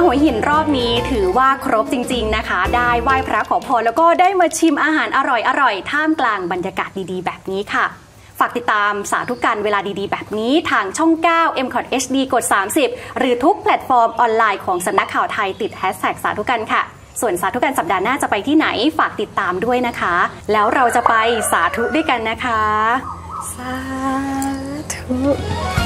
หัวหินรอบนี้ถือว่าครบจริงๆนะคะได้ไหว้พระขอพรแล้วก็ได้มาชิมอาหารอร่อยๆท่ามกลางบรรยากาศดีๆแบบนี้ค่ะฝากติดตามสาธุกันเวลาดีๆแบบนี้ทางช่อง 9 MCOT HD กด 30หรือทุกแพลตฟอร์มออนไลน์ของสำนักข่าวไทยติดแฮชแท็กสาธุกันค่ะส่วนสาธุกันสัปดาห์หน้าจะไปที่ไหนฝากติดตามด้วยนะคะแล้วเราจะไปสาธุด้วยกันนะคะสาธุ